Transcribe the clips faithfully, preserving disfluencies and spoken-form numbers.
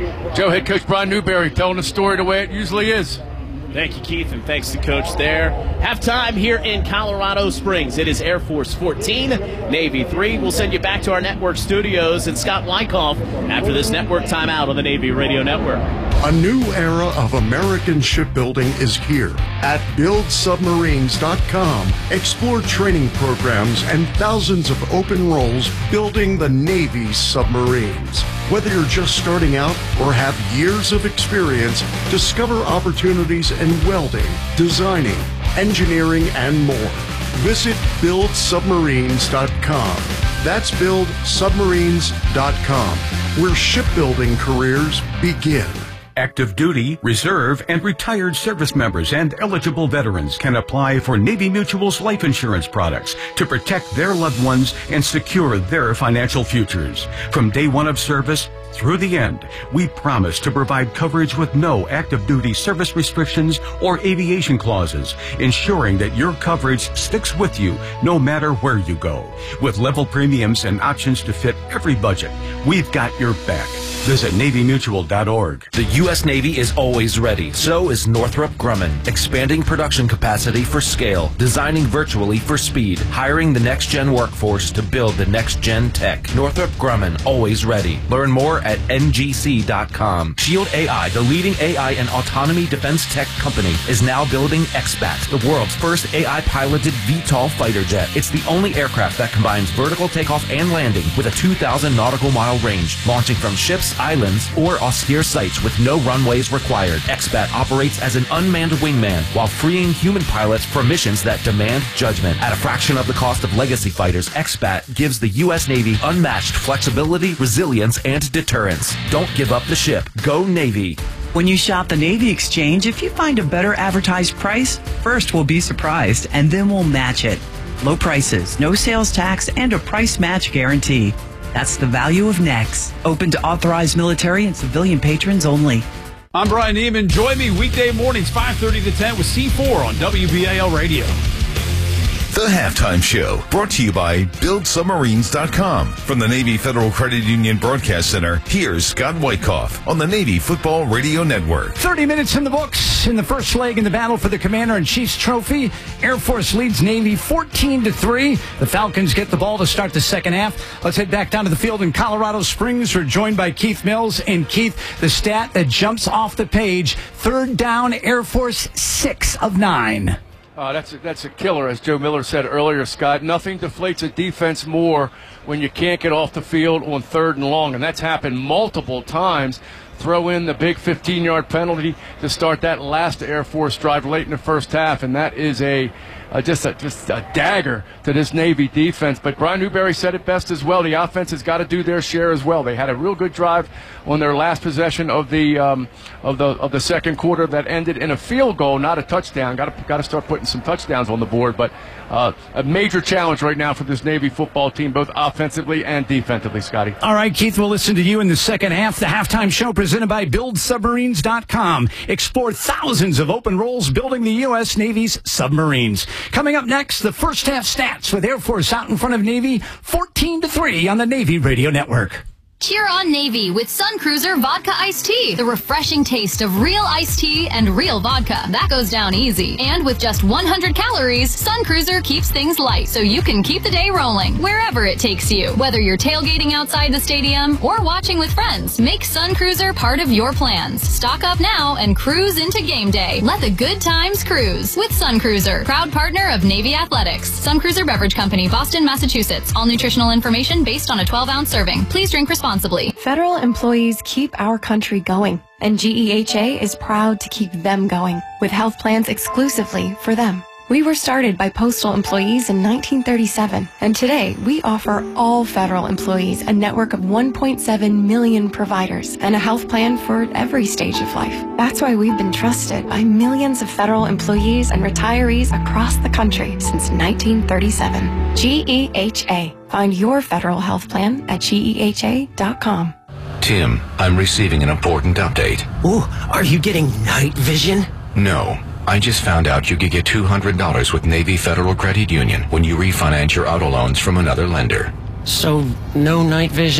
Joe, head coach Brian Newberry telling the story the way it usually is. Thank you, Keith, and thanks to Coach there. Halftime here in Colorado Springs. It is Air Force fourteen, Navy three. We'll send you back to our network studios and Scott Wyckoff after this network timeout on the Navy Radio Network. A new era of American shipbuilding is here. At build submarines dot com, explore training programs and thousands of open roles building the Navy's submarines. Whether you're just starting out or have years of experience, discover opportunities in welding, designing, engineering, and more. Visit build submarines dot com. That's build submarines dot com, where shipbuilding careers begin. Active duty, reserve, and retired service members and eligible veterans can apply for Navy Mutual's life insurance products to protect their loved ones and secure their financial futures. From day one of service through the end, we promise to provide coverage with no active duty service restrictions or aviation clauses, ensuring that your coverage sticks with you no matter where you go. With level premiums and options to fit every budget, we've got your back. Visit Navy Mutual dot org. The U S Navy is always ready. So is Northrop Grumman. Expanding production capacity for scale. Designing virtually for speed. Hiring the next-gen workforce to build the next-gen tech. Northrop Grumman, always ready. Learn more at N G C dot com. Shield A I, the leading A I and autonomy defense tech company, is now building X BAT, the world's first A I-piloted V TOL fighter jet. It's the only aircraft that combines vertical takeoff and landing with a two thousand nautical mile range, launching from ships, islands, or austere sites with no runways required. X BAT operates as an unmanned wingman while freeing human pilots for missions that demand judgment. At a fraction of the cost of legacy fighters, X BAT gives the U S Navy unmatched flexibility, resilience, and deterrence. Don't give up the ship. Go Navy. When you shop the Navy Exchange, if you find a better advertised price, first we'll be surprised, and then we'll match it. Low prices, no sales tax, and a price match guarantee. That's the value of Nex. Open to authorized military and civilian patrons only. I'm Brian Neiman. Join me weekday mornings, five thirty to ten with C four on W B A L Radio. The Halftime Show, brought to you by build submarines dot com. From the Navy Federal Credit Union Broadcast Center, here's Scott Wyckoff on the Navy Football Radio Network. thirty minutes in the books in the first leg in the battle for the Commander-in-Chief's trophy. Air Force leads Navy fourteen to three. The Falcons get the ball to start the second half. Let's head back down to the field in Colorado Springs. We're joined by Keith Mills. And Keith, the stat that jumps off the page, third down, Air Force six of nine. Uh, that's a, that's a killer, as Joe Miller said earlier, Scott. Nothing deflates a defense more when you can't get off the field on third and long, and that's happened multiple times. Throw in the big fifteen-yard penalty to start that last Air Force drive late in the first half, and that is a uh, just a, just a dagger to this Navy defense. But Brian Newberry said it best as well. The offense has got to do their share as well. They had a real good drive on their last possession of the um, of the of the second quarter that ended in a field goal, not a touchdown. Got to got to start putting some touchdowns on the board. But uh, a major challenge right now for this Navy football team, both offensively and defensively, Scotty. All right, Keith, we'll listen to you in the second half. The halftime show presented by build submarines dot com. Explore thousands of open roles building the U S Navy's submarines. Coming up next, the first half stats with Air Force out in front of Navy, fourteen to three on the Navy Radio Network. Cheer on Navy with Sun Cruiser Vodka Iced Tea. The refreshing taste of real iced tea and real vodka. That goes down easy. And with just one hundred calories, Sun Cruiser keeps things light so you can keep the day rolling wherever it takes you. Whether you're tailgating outside the stadium or watching with friends, make Sun Cruiser part of your plans. Stock up now and cruise into game day. Let the good times cruise with Sun Cruiser. Proud partner of Navy Athletics. Sun Cruiser Beverage Company, Boston, Massachusetts. All nutritional information based on a twelve ounce serving. Please drink responsibly. Federal employees keep our country going, and G E H A is proud to keep them going with health plans exclusively for them. We were started by postal employees in nineteen thirty-seven, and today we offer all federal employees a network of one point seven million providers and a health plan for every stage of life. That's why we've been trusted by millions of federal employees and retirees across the country since nineteen thirty-seven. G E H A. Find your federal health plan at G E H A dot com. Tim, I'm receiving an important update. Ooh, are you getting night vision? No. I just found out you could get two hundred dollars with Navy Federal Credit Union when you refinance your auto loans from another lender. So, no night vision?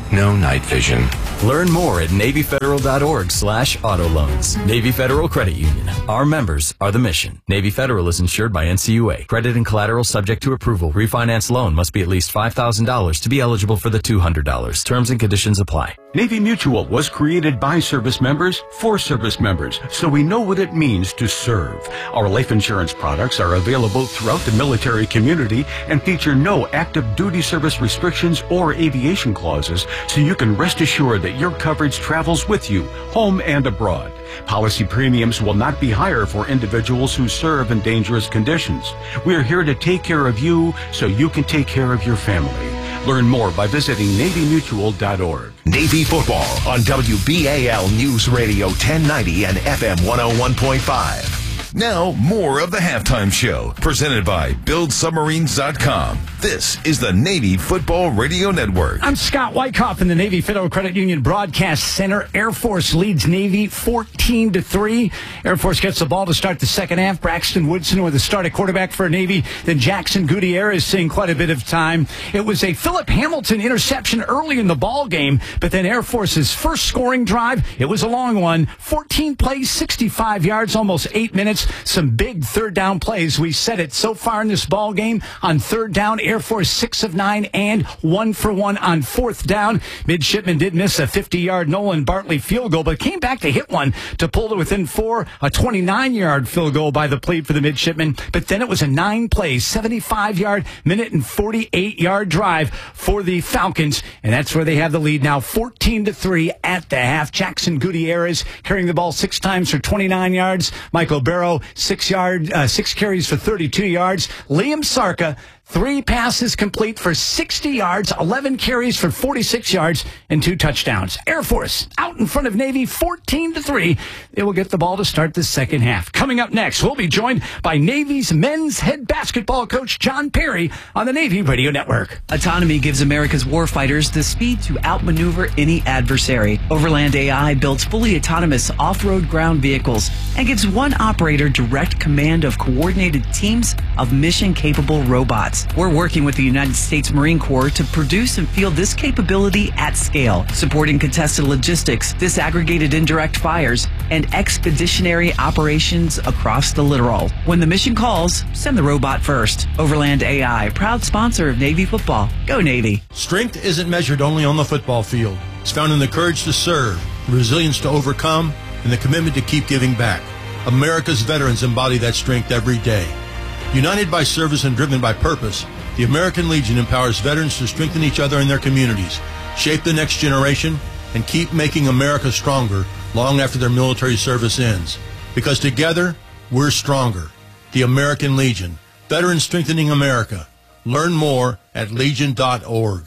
no night vision. Learn more at NavyFederal.org slash auto loans. Navy Federal Credit Union. Our members are the mission. Navy Federal is insured by N C U A. Credit and collateral subject to approval. Refinance loan must be at least five thousand dollars to be eligible for the two hundred dollars. Terms and conditions apply. Navy Mutual was created by service members for service members, so we know what it means to serve. Our life insurance products are available throughout the military community and feature no active duty service restrictions or aviation clauses, so you can rest assured that your coverage travels with you, home and abroad. Policy premiums will not be higher for individuals who serve in dangerous conditions. We're here to take care of you so you can take care of your family. Learn more by visiting Navy Mutual dot org. Navy football on W B A L News Radio ten ninety and F M one oh one point five. Now, more of the Halftime Show, presented by Build Submarines dot com. This is the Navy Football Radio Network. I'm Scott Wyckoff in the Navy Federal Credit Union Broadcast Center. Air Force leads Navy fourteen to three. Air Force gets the ball to start the second half. Braxton Woodson with the start at quarterback for Navy. Then Jackson Gutierrez seeing quite a bit of time. It was a Philip Hamilton interception early in the ball game, but then Air Force's first scoring drive, it was a long one. fourteen plays, sixty-five yards, almost eight minutes. Some big third down plays. We said it so far in this ball game. On third down, Air Force six of nine and one for one on fourth down. Midshipman did miss a fifty-yard Nolan Bartley field goal, but came back to hit one to pull to within four. A twenty-nine-yard field goal by the plate for the midshipman. But then it was a nine-play, seventy-five-yard, minute and forty-eight-yard drive for the Falcons, and that's where they have the lead now, fourteen to three at the half. Jackson Gutierrez carrying the ball six times for twenty-nine yards. Michael Barrow, six yard, uh, six carries for thirty-two yards. Liam Sarka, three passes complete for sixty yards, eleven carries for forty-six yards, and two touchdowns. Air Force out in front of Navy, fourteen to three. They will get the ball to start the second half. Coming up next, we'll be joined by Navy's men's head basketball coach, John Perry, on the Navy Radio Network. Autonomy gives America's warfighters the speed to outmaneuver any adversary. Overland A I builds fully autonomous off-road ground vehicles and gives one operator direct command of coordinated teams of mission-capable robots. We're working with the United States Marine Corps to produce and field this capability at scale, supporting contested logistics, disaggregated indirect fires, and expeditionary operations across the littoral. When the mission calls, send the robot first. Overland A I, proud sponsor of Navy football. Go Navy. Strength isn't measured only on the football field. It's found in the courage to serve, the resilience to overcome, and the commitment to keep giving back. America's veterans embody that strength every day. United by service and driven by purpose, the American Legion empowers veterans to strengthen each other and their communities, shape the next generation, and keep making America stronger long after their military service ends. Because together, we're stronger. The American Legion. Veterans strengthening America. Learn more at legion dot org.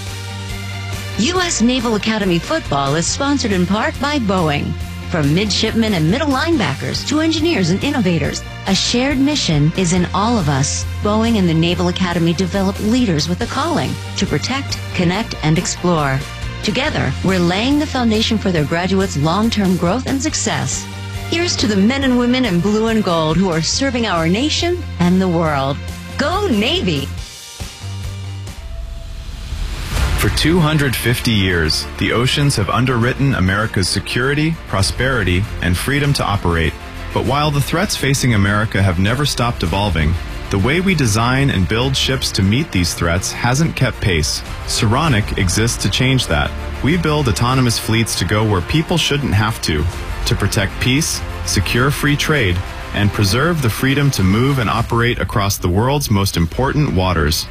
U S Naval Academy football is sponsored in part by Boeing. From midshipmen and middle linebackers to engineers and innovators, a shared mission is in all of us. Boeing and the Naval Academy develop leaders with a calling to protect, connect, and explore. Together, we're laying the foundation for their graduates' long-term growth and success. Here's to the men and women in blue and gold who are serving our nation and the world. Go Navy! For two hundred fifty years, the oceans have underwritten America's security, prosperity, and freedom to operate. But while the threats facing America have never stopped evolving, the way we design and build ships to meet these threats hasn't kept pace. Saronic exists to change that. We build autonomous fleets to go where people shouldn't have to, to protect peace, secure free trade, and preserve the freedom to move and operate across the world's most important waters.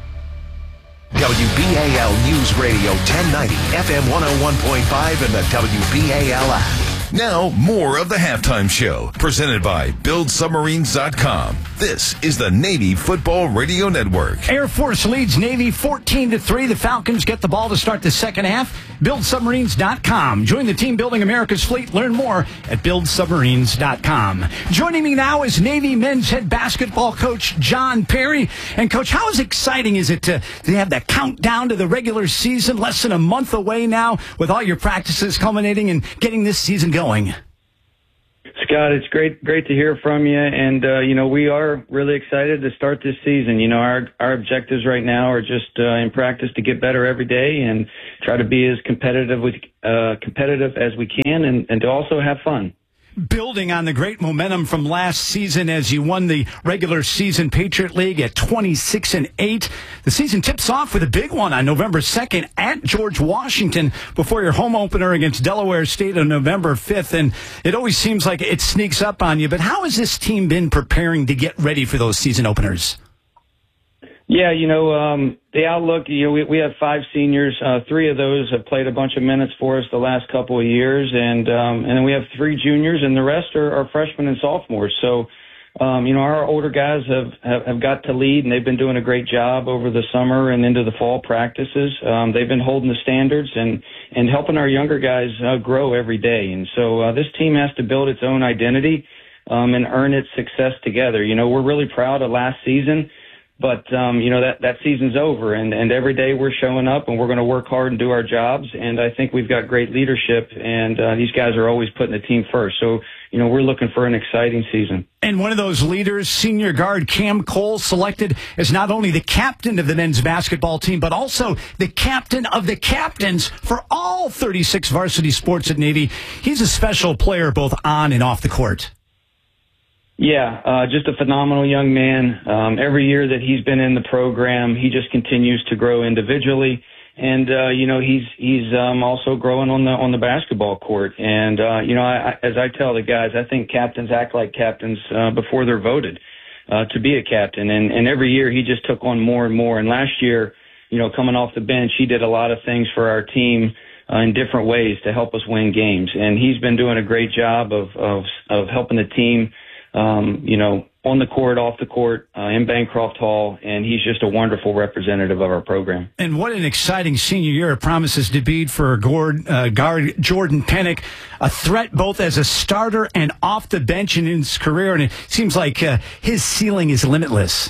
W B A L News Radio ten ninety, F M one oh one point five, and the W B A L app. Now, more of the Halftime Show, presented by Build Submarines dot com. This is the Navy Football Radio Network. Air Force leads Navy fourteen to three. The Falcons get the ball to start the second half. Build Submarines dot com. Join the team building America's fleet. Learn more at Build Submarines dot com. Joining me now is Navy men's head basketball coach John Perry. And, Coach, how is exciting is it to, to have that countdown to the regular season, less than a month away now, with all your practices culminating and getting this season going? Scott, it's great, great to hear from you. And, uh, you know, we are really excited to start this season. You know, our, our objectives right now are just, uh, in practice to get better every day and try to be as competitive with, uh, competitive as we can and, and to also have fun. Building on the great momentum from last season as you won the regular season Patriot League at twenty-six and eight. The season tips off with a big one on November second at George Washington before your home opener against Delaware State on November fifth. And it always seems like it sneaks up on you. But how has this team been preparing to get ready for those season openers? Yeah, you know, um, the outlook, you know, we, we have five seniors. Uh, three of those have played a bunch of minutes for us the last couple of years. And, um, and then we have three juniors and the rest are, are freshmen and sophomores. So, um, you know, our older guys have, have, have got to lead and they've been doing a great job over the summer and into the fall practices. Um, they've been holding the standards and, and helping our younger guys uh, grow every day. And so, uh, this team has to build its own identity, um, and earn its success together. You know, we're really proud of last season. But, um, you know, that, that season's over, and, and every day we're showing up, and we're going to work hard and do our jobs. And I think we've got great leadership, and uh, these guys are always putting the team first. So, you know, we're looking for an exciting season. And one of those leaders, senior guard Cam Cole, selected as not only the captain of the men's basketball team, but also the captain of the captains for all thirty-six varsity sports at Navy. He's a special player both on and off the court. Yeah, uh, just a phenomenal young man. Um, every year that he's been in the program, he just continues to grow individually. And, uh, you know, he's, he's, um, also growing on the, on the basketball court. And, uh, you know, I, I, as I tell the guys, I think captains act like captains, uh, before they're voted, uh, to be a captain. And, and every year he just took on more and more. And last year, you know, coming off the bench, he did a lot of things for our team, uh, in different ways to help us win games. And he's been doing a great job of, of, of helping the team, Um, you know, on the court, off the court, uh, in Bancroft Hall, and he's just a wonderful representative of our program. And what an exciting senior year it promises to be for guard, uh, guard Jordan Pennick, a threat both as a starter and off the bench in his career, and it seems like uh, his ceiling is limitless.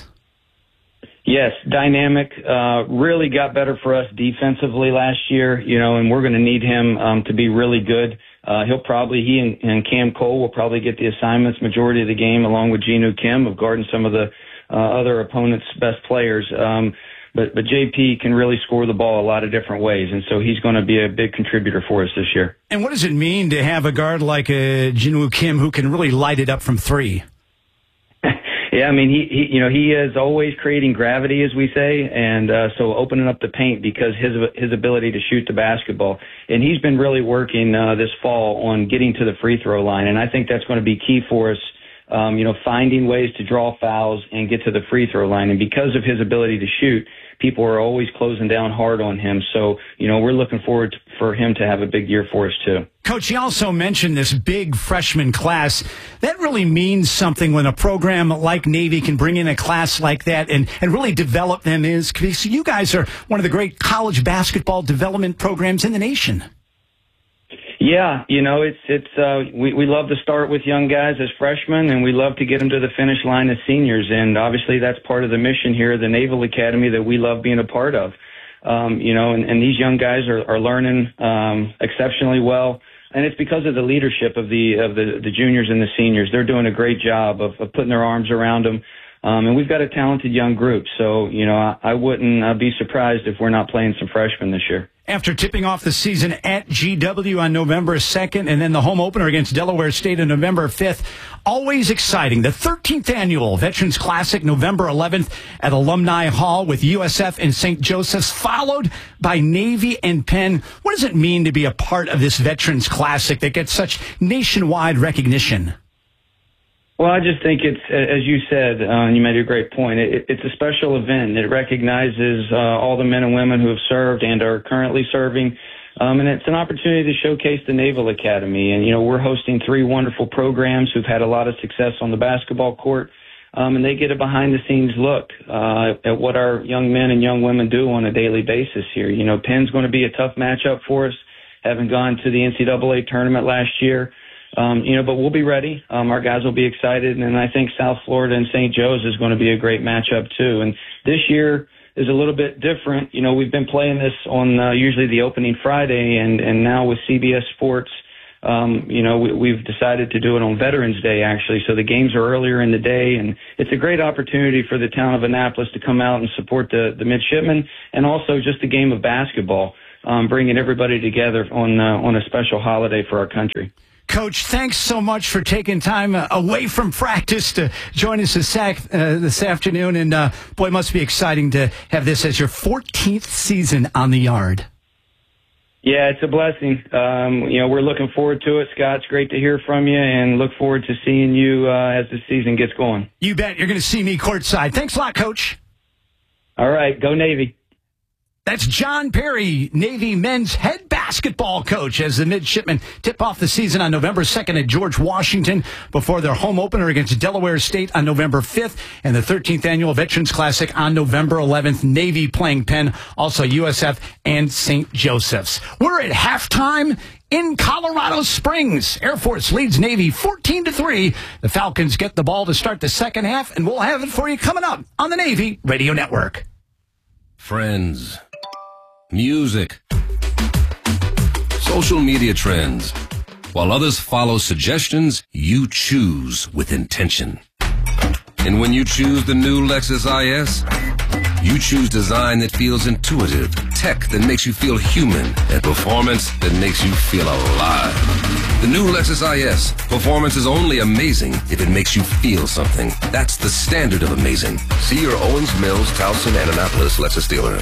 Yes, dynamic, uh, really got better for us defensively last year, you know, and we're going to need him um, to be really good. Uh, he'll probably, he and, and Cam Cole will probably get the assignments majority of the game along with Jinu Kim of guarding some of the uh, other opponent's best players. Um, but, but J P can really score the ball a lot of different ways. And so he's going to be a big contributor for us this year. And what does it mean to have a guard like uh, Jinu Kim who can really light it up from three? Yeah, I mean, he, he, you know, he is always creating gravity, as we say, and uh, so opening up the paint because his his ability to shoot the basketball. And he's been really working uh, this fall on getting to the free throw line, and I think that's going to be key for us, um, you know, finding ways to draw fouls and get to the free throw line. And because of his ability to shoot, people are always closing down hard on him. So, you know, we're looking forward to, for him to have a big year for us, too. Coach, you also mentioned this big freshman class. That really means something when a program like Navy can bring in a class like that and, and really develop them. Is because you guys are one of the great college basketball development programs in the nation. Yeah, you know, it's it's uh, we we love to start with young guys as freshmen, and we love to get them to the finish line as seniors. And obviously, that's part of the mission here at the Naval Academy that we love being a part of. Um, you know, and, and these young guys are, are learning um, exceptionally well. And it's because of the leadership of the of the, the juniors and the seniors. They're doing a great job of, of putting their arms around them. Um, and we've got a talented young group. So, you know, I, I wouldn't uh, be surprised if we're not playing some freshmen this year. After tipping off the season at G W on November second and then the home opener against Delaware State on November fifth, always exciting. The thirteenth annual Veterans Classic, November eleventh at Alumni Hall with U S F and Saint Joseph's, followed by Navy and Penn. What does it mean to be a part of this Veterans Classic that gets such nationwide recognition? Well, I just think it's, as you said, uh, and you made a great point, it, it's a special event. It recognizes uh, all the men and women who have served and are currently serving, um, and it's an opportunity to showcase the Naval Academy. And, you know, we're hosting three wonderful programs who've had a lot of success on the basketball court, um, and they get a behind-the-scenes look uh, at what our young men and young women do on a daily basis here. You know, Penn's going to be a tough matchup for us, having gone to the N C double A tournament last year. Um, you know, but we'll be ready. Um, our guys will be excited, and I think South Florida and Saint Joe's is going to be a great matchup too. And this year is a little bit different. You know, we've been playing this on uh, usually the opening Friday, and and now with C B S Sports um, you know, we, we've decided to do it on Veterans Day, actually. So the games are earlier in the day, and it's a great opportunity for the town of Annapolis to come out and support the, the midshipmen, and also just a game of basketball, um, bringing everybody together on uh, on a special holiday for our country. Coach, thanks so much for taking time uh, away from practice to join us this, sac- uh, this afternoon. And, uh, boy, it must be exciting to have this as your fourteenth season on the yard. Yeah, it's a blessing. Um, you know, we're looking forward to it, Scott. It's great to hear from you, and look forward to seeing you uh, as the season gets going. You bet. You're going to see me courtside. Thanks a lot, Coach. All right. Go Navy. That's John Perry, Navy men's head basketball coach, as the midshipmen tip off the season on November second at George Washington before their home opener against Delaware State on November fifth and the thirteenth Annual Veterans Classic on November eleventh. Navy playing Penn, also U S F and Saint Joseph's. We're at halftime in Colorado Springs. Air Force leads Navy fourteen to three. The Falcons get the ball to start the second half, and we'll have it for you coming up on the Navy Radio Network. Friends. Music, social media trends. While others follow suggestions, you choose with intention. And when you choose the new Lexus I S, you choose design that feels intuitive, tech that makes you feel human, and performance that makes you feel alive. The new Lexus I S. Performance is only amazing if it makes you feel something. That's the standard of amazing. See your Owens Mills, Towson, and Annapolis Lexus dealer.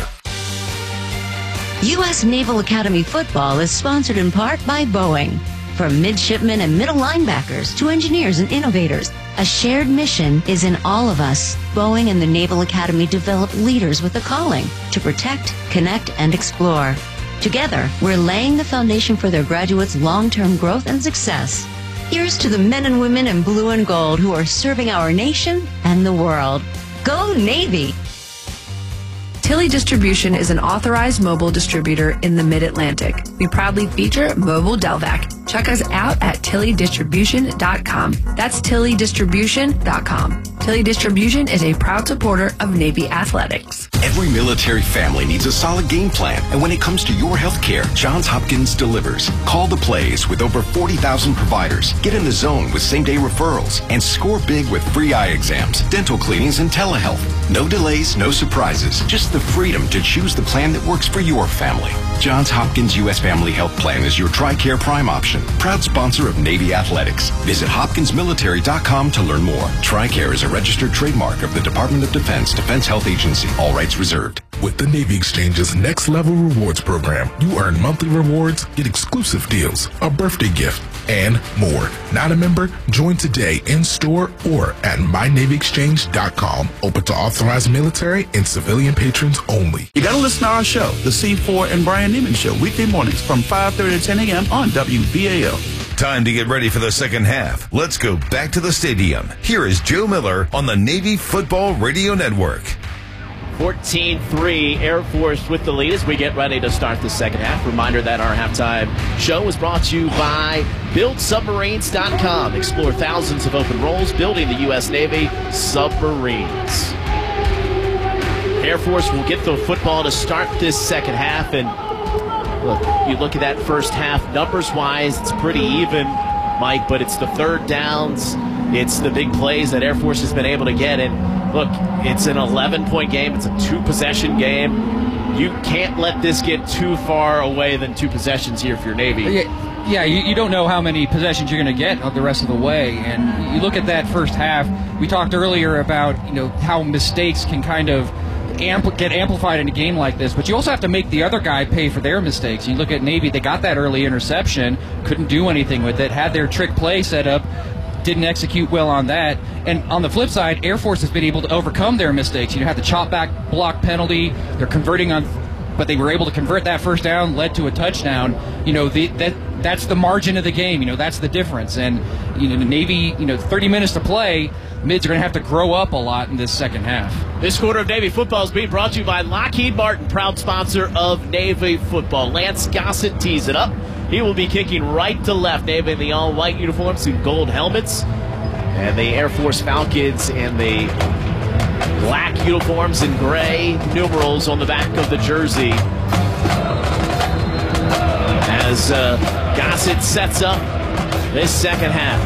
U S Naval Academy football is sponsored in part by Boeing. From midshipmen and middle linebackers to engineers and innovators, a shared mission is in all of us. Boeing and the Naval Academy develop leaders with a calling to protect, connect, and explore. Together, we're laying the foundation for their graduates' long-term growth and success. Here's to the men and women in blue and gold who are serving our nation and the world. Go Navy! Tilly Distribution is an authorized mobile distributor in the Mid-Atlantic. We proudly feature Mobile Delvac. Check us out at tilly distribution dot com. That's tilly distribution dot com. Tilly Distribution is a proud supporter of Navy athletics. Every military family needs a solid game plan, and when it comes to your health care, Johns Hopkins delivers. Call the plays with over forty thousand providers. Get in the zone with same-day referrals, and score big with free eye exams, dental cleanings, and telehealth. No delays, no surprises, just the freedom to choose the plan that works for your family. Johns Hopkins U S Family Health Plan is your TRICARE Prime option. Proud sponsor of Navy Athletics. Visit hopkins military dot com to learn more. TRICARE is a registered trademark of the Department of Defense Defense Health Agency. All rights reserved. With the Navy Exchange's Next Level Rewards program, you earn monthly rewards, get exclusive deals, a birthday gift, and more. Not a member? Join today in store or at my navy exchange dot com. Open to authorized military and civilian patrons only. You got to listen to our show, The C four and Brian Neiman Show, weekday mornings from five thirty to ten a.m. on W B A L. Time to get ready for the second half. Let's go back to the stadium. Here is Joe Miller on the Navy Football Radio Network. fourteen three, Air Force with the lead as we get ready to start the second half. Reminder that our halftime show was brought to you by build submarines dot com. Explore thousands of open roles building the U S Navy submarines. Air Force will get the football to start this second half, and look, you look at that first half, numbers-wise, it's pretty even, Mike, but it's the third downs, it's the big plays that Air Force has been able to get, and look, it's an eleven-point game, it's a two-possession game. You can't let this get too far away than two possessions here for your Navy. Yeah, yeah you, you don't know how many possessions you're going to get the rest of the way, and you look at that first half, we talked earlier about, you know, how mistakes can kind of Ampl- get amplified in a game like this, but you also have to make the other guy pay for their mistakes. You look at Navy, they got that early interception, couldn't do anything with it, had their trick play set up, didn't execute well on that. And on the flip side, Air Force has been able to overcome their mistakes. You had the chop back block penalty, they're converting on, but they were able to convert that first down, led to a touchdown. You know, the, that that's the margin of the game. You know, that's the difference. And you know, the Navy, you know, thirty minutes to play, mids are going to have to grow up a lot in this second half. This quarter of Navy football is being brought to you by Lockheed Martin, proud sponsor of Navy football. Lance Gossett tees it up. He will be kicking right to left. Navy in the all-white uniforms and gold helmets. And the Air Force Falcons in the black uniforms and gray numerals on the back of the jersey. As uh, Gossett sets up this second half.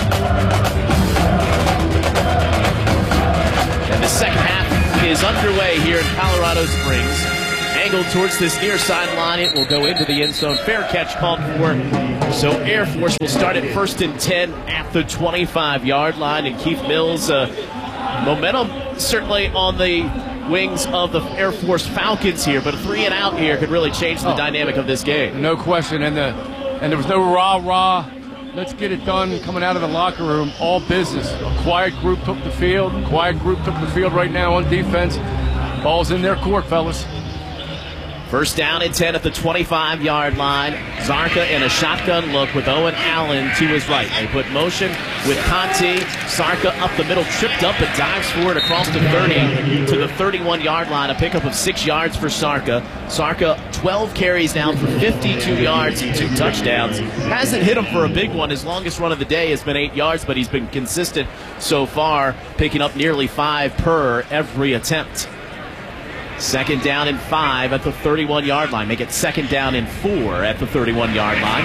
And the second half is underway here in Colorado Springs. Angled towards this near sideline. It will go into the end zone. Fair catch called for. So Air Force will start at first and ten at the twenty-five-yard line. And Keith Mills, uh, momentum certainly on the wings of the Air Force Falcons here, but a three and out here could really change the oh, dynamic of this game. No question. And the and there was no rah-rah, let's get it done coming out of the locker room. All business. A quiet group took the field. A quiet group took the field right now on defense. Ball's in their court, fellas. First down and ten at the twenty-five-yard line. Zarka in a shotgun look with Owen Allen to his right. They put motion with Conti. Zarka up the middle, tripped up and dives forward across the thirty to the thirty-one-yard line. A pickup of six yards for Zarka. Zarka, twelve carries down for fifty-two yards and two touchdowns. Hasn't hit him for a big one. His longest run of the day has been eight yards, but he's been consistent so far, picking up nearly five per every attempt. Second down and five at the thirty-one-yard line. Make it second down and four at the thirty-one-yard line.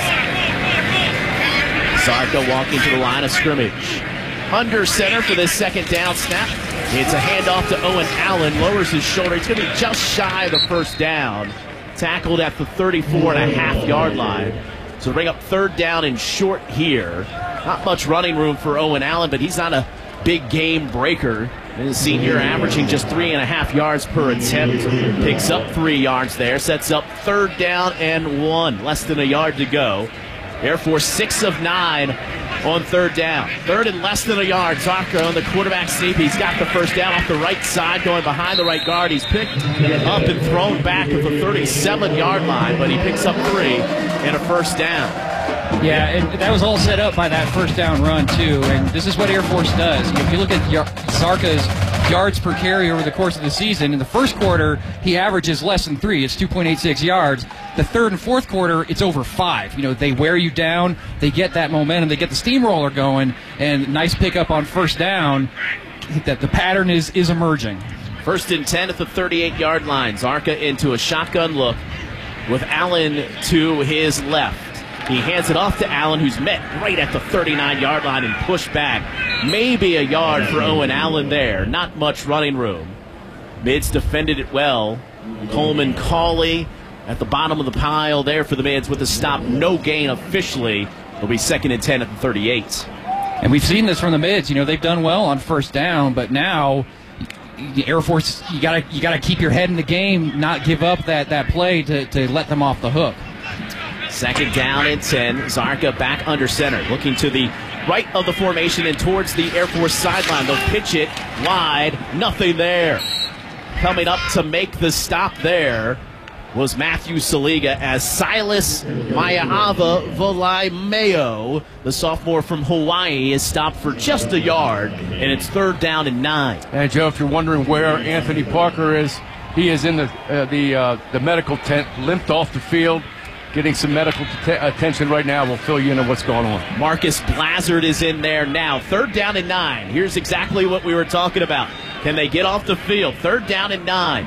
Zarka walking to the line of scrimmage. Under center for this second down snap. It's a handoff to Owen Allen. Lowers his shoulder. It's going to be just shy of the first down. Tackled at the thirty-four and a half yard line. So bring up third down and short here. Not much running room for Owen Allen, but he's not a big game breaker. The senior averaging just three and a half yards per attempt. Picks up three yards there. Sets up third down and one. Less than a yard to go. Air Force six of nine on third down. Third and less than a yard. Zarka on the quarterback sneak. He's got the first down off the right side, going behind the right guard. He's picked up and thrown back at the thirty-seven-yard line, but he picks up three and a first down. Yeah, and that was all set up by that first down run, too. And this is what Air Force does. If you look at Zarka's yards per carry over the course of the season, in the first quarter, he averages less than three. It's two point eight six yards. The third and fourth quarter, it's over five. You know, they wear you down. They get that momentum. They get the steamroller going. And nice pickup on first down. I think that the pattern is, is emerging. First and ten at the thirty-eight-yard line. Zarka into a shotgun look with Allen to his left. He hands it off to Allen, who's met right at the thirty-nine-yard line and pushed back. Maybe a yard for Owen Allen there. Not much running room. Mids defended it well. Coleman Cauley at the bottom of the pile there for the Mids with a stop. No gain officially. It'll be second and ten at the thirty-eight. And we've seen this from the Mids. You know, they've done well on first down, but now the Air Force, you gotta you gotta keep your head in the game, not give up that, that play to, to let them off the hook. Second down and ten. Zarka back under center. Looking to the right of the formation and towards the Air Force sideline. They'll pitch it wide. Nothing there. Coming up to make the stop there was Matthew Saliga as Silas Maiava Volaimeo, the sophomore from Hawaii, is stopped for just a yard, and it's third down and nine. And Joe, if you're wondering where Anthony Parker is, he is in the uh, the uh, the medical tent, limped off the field. Getting some medical t- attention right now. We'll fill you in on what's going on. Marcus Blazard is in there now. Third down and nine. Here's exactly what we were talking about. Can they get off the field? Third down and nine.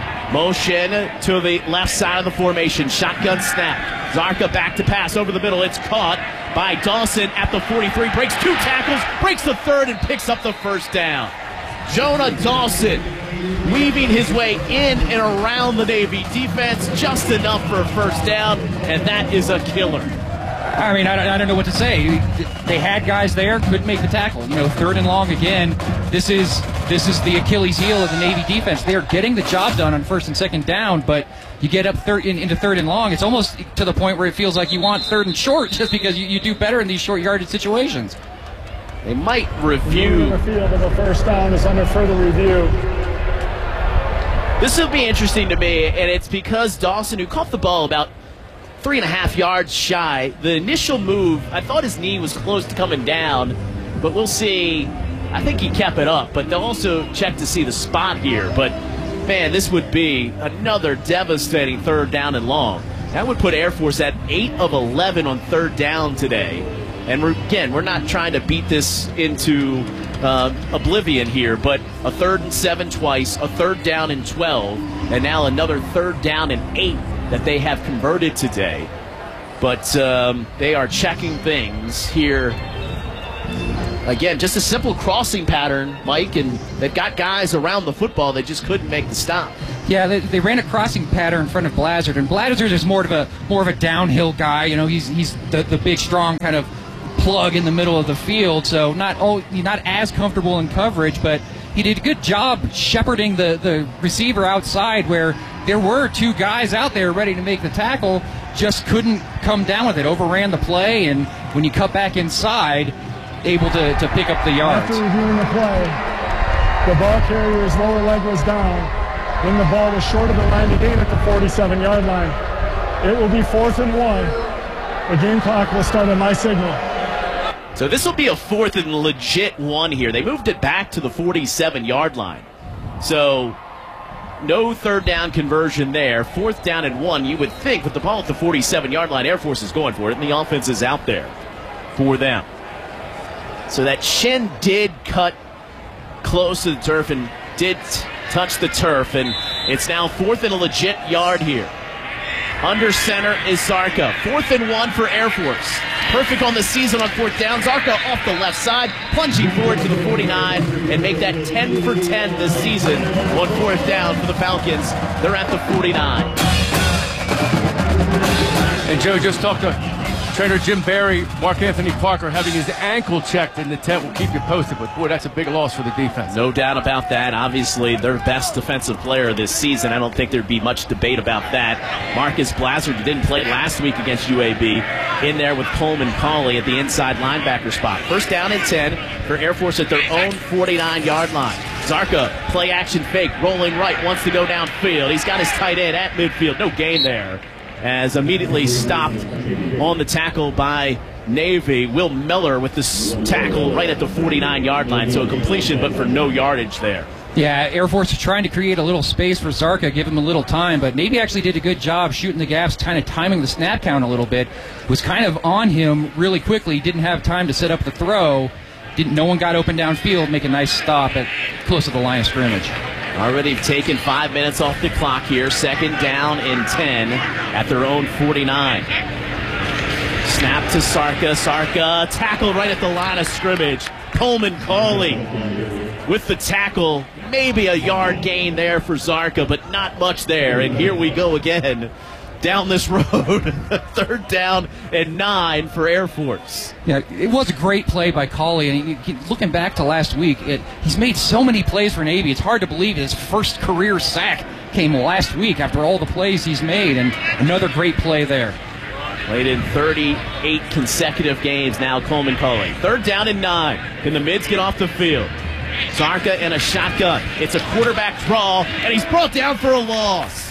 Motion to the left side of the formation. Shotgun snap. Zarka back to pass over the middle. It's caught by Dawson at the forty-three. Breaks two tackles. Breaks the third and picks up the first down. Jonah Dawson weaving his way in and around the Navy defense just enough for a first down, and that is a killer. I mean, I don't, I don't know what to say. They had guys there, couldn't make the tackle. You know, third and long again. This is this is the Achilles heel of the Navy defense. They are getting the job done on first and second down, but you get up third in, into third and long, it's almost to the point where it feels like you want third and short just because you, you do better in these short yardage situations. They might review. The field of the first down is under further review. This will be interesting to me, and it's because Dawson, who caught the ball about three and a half yards shy, the initial move, I thought his knee was close to coming down, but we'll see. I think he kept it up, but they'll also check to see the spot here. But, man, this would be another devastating third down and long. That would put Air Force at eight of eleven on third down today. And we're, again, we're not trying to beat this into uh, oblivion here, but a third and seven twice, a third down and twelve, and now another third down and eight that they have converted today. But um, they are checking things here. Again, just a simple crossing pattern, Mike, and they've got guys around the football. They just couldn't make the stop. Yeah, they, they ran a crossing pattern in front of Blazard, and Blazard is more of a more of a downhill guy. You know, he's he's the, the big, strong kind of plug in the middle of the field, so not oh, not as comfortable in coverage, but he did a good job shepherding the, the receiver outside where there were two guys out there ready to make the tackle, just couldn't come down with it, overran the play, and when you cut back inside, able to, to pick up the yards. After reviewing the play, the ball carrier's lower leg was down, and the ball was short of the line to gain at the forty-seven-yard line. It will be fourth and one. The game clock will start on my signal. So this will be a fourth and legit one here. They moved it back to the forty-seven-yard line. So no third down conversion there. Fourth down and one, you would think, with the ball at the forty-seven-yard line, Air Force is going for it, and the offense is out there for them. So that shin did cut close to the turf and did touch the turf, and it's now fourth and a legit yard here. Under center is Zarka. Fourth and one for Air Force. Perfect on the season on fourth down. Zarka off the left side, plunging forward to the forty-nine, and make that ten for ten this season on fourth down for the Falcons. They're at the forty-nine. And Joe just talked to trainer Jim Barry. Mark Anthony Parker having his ankle checked in the tent. We'll keep you posted, but boy, that's a big loss for the defense. No doubt about that. Obviously, their best defensive player this season. I don't think there'd be much debate about that. Marcus Blazard didn't play last week against U A B. In there with Coleman Cauley at the inside linebacker spot. First down and ten for Air Force at their own forty-nine-yard line. Zarka, play action fake, rolling right, wants to go downfield. He's got his tight end at midfield. No gain there. As immediately stopped on the tackle by Navy. Will Miller with this tackle right at the forty-nine-yard line. So a completion, but for no yardage there. Yeah, Air Force is trying to create a little space for Zarka, give him a little time, but Navy actually did a good job shooting the gaps, kind of timing the snap count a little bit. Was kind of on him really quickly, didn't have time to set up the throw. Didn't, no one got open downfield, make a nice stop at close to the line of scrimmage. Already taken five minutes off the clock here. Second down and ten at their own forty-nine. Snap to Zarka. Zarka tackled right at the line of scrimmage. Coleman Cauley with the tackle. Maybe a yard gain there for Zarka, but not much there. And here we go again down this road. Third down and nine for Air Force. Yeah, it was a great play by Cauley. And he, he, looking back to last week, it, he's made so many plays for Navy. It's hard to believe his first career sack came last week after all the plays he's made. And another great play there. Played in thirty-eight consecutive games now, Coleman Cauley. Third down and nine. Can the mids get off the field? Zarka in a shotgun. It's a quarterback draw, and he's brought down for a loss.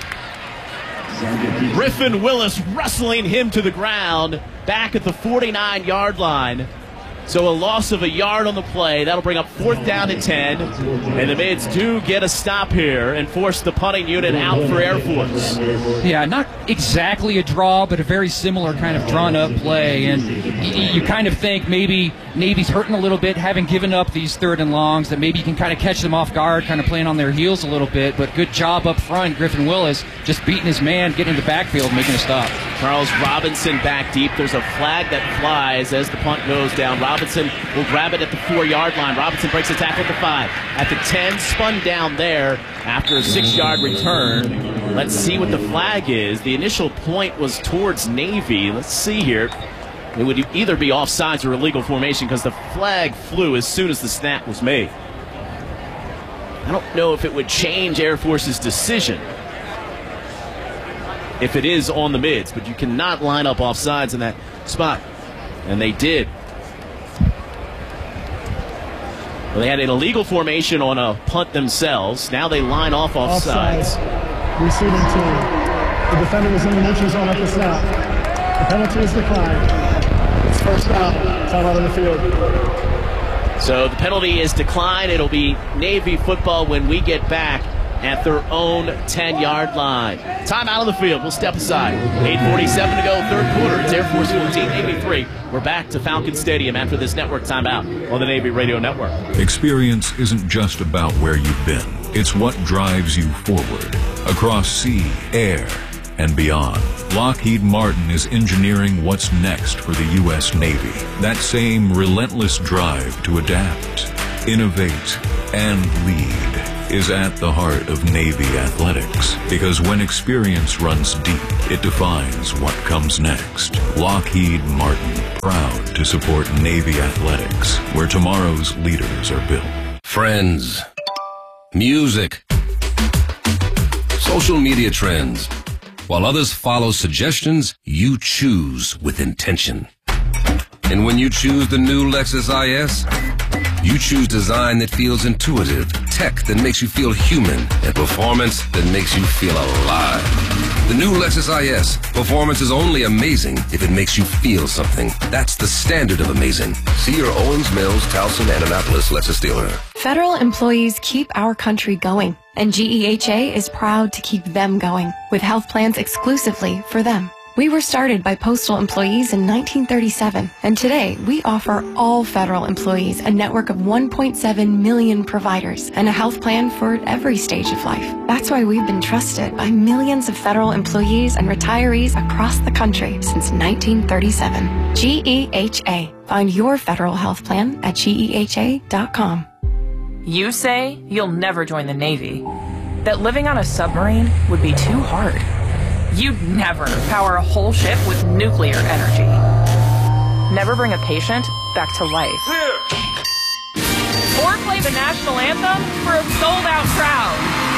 Griffin Willis wrestling him to the ground back at the forty-nine-yard line. So a loss of a yard on the play. That'll bring up fourth down and ten. And the Mids do get a stop here and force the punting unit out for Air Force. Yeah, not exactly a draw, but a very similar kind of drawn-up play. And y- you kind of think maybe Navy's hurting a little bit, having given up these third and longs, that maybe you can kind of catch them off guard, kind of playing on their heels a little bit. But good job up front. Griffin Willis just beating his man, getting into the backfield, making a stop. Charles Robinson back deep. There's a flag that flies as the punt goes down. Robinson will grab it at the four-yard line. Robinson breaks the tackle at the five. At the ten, spun down there after a six-yard return. Let's see what the flag is. The initial point was towards Navy. Let's see here. It would either be offsides or illegal formation because the flag flew as soon as the snap was made. I don't know if it would change Air Force's decision if it is on the mids, but you cannot line up offsides in that spot. And they did. Well, they had an illegal formation on a punt themselves. Now they line off offsides. Offside. Receiving team. The defender was in the neutral zone at the snap. The penalty is declined. It's first down. Time out on the field. So the penalty is declined. It'll be Navy football when we get back at their own ten-yard line. Time out on the field. We'll step aside. eight forty-seven to go, third quarter. It's Air Force fourteen, Navy three. We're back to Falcon Stadium after this network timeout on the Navy Radio Network. Experience isn't just about where you've been. It's what drives you forward. Across sea, air, and beyond. Lockheed Martin is engineering what's next for the U S Navy. That same relentless drive to adapt, innovate, and lead is at the heart of Navy athletics. Because when experience runs deep, it defines what comes next. Lockheed Martin, proud to support Navy athletics, where tomorrow's leaders are built. Friends, music, social media trends. While others follow suggestions, you choose with intention. And when you choose the new Lexus I S, you choose design that feels intuitive, tech that makes you feel human, and performance that makes you feel alive. The new Lexus I S. Performance is only amazing if it makes you feel something. That's the standard of amazing. See your Owens Mills, Towson, and Annapolis Lexus dealer. Federal employees keep our country going, and G E H A is proud to keep them going with health plans exclusively for them. We were started by postal employees in nineteen thirty-seven, and today we offer all federal employees a network of one point seven million providers and a health plan for every stage of life. That's why we've been trusted by millions of federal employees and retirees across the country since nineteen thirty-seven. G E H A. Find your federal health plan at G E H A dot com. You say you'll never join the Navy, that living on a submarine would be too hard. You'd never power a whole ship with nuclear energy. Never bring a patient back to life. Or play the national anthem for a sold-out crowd.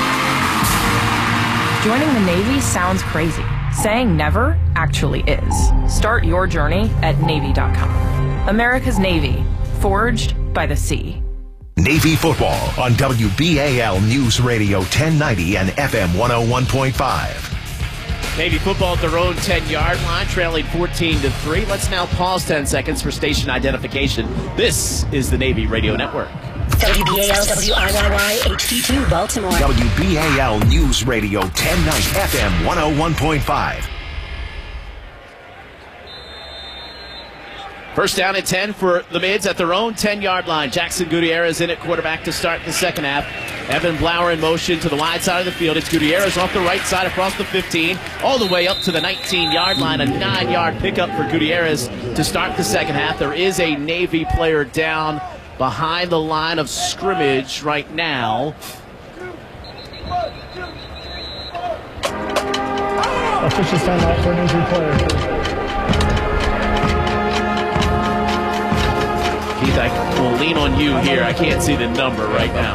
Joining the Navy sounds crazy. Saying never actually is. Start your journey at Navy dot com. America's Navy, forged by the sea. Navy football on W B A L News Radio ten ninety and F M one oh one point five. Navy football at their own ten-yard line, trailing fourteen to three. Let's now pause ten seconds for station identification. This is the Navy Radio Network. W B A L W I Y Y H D two Baltimore. W B A L News Radio ten ninety F M one oh one point five. First down and ten for the Mids at their own ten-yard line. Jackson Gutierrez in at quarterback to start the second half. Evan Blauer in motion to the wide side of the field. It's Gutierrez off the right side across the fifteen, all the way up to the nineteen-yard line. A nine-yard pickup for Gutierrez to start the second half. There is a Navy player down behind the line of scrimmage right now. Officials time out for an injured player. Keith, I will lean on you here. I can't see the number right now.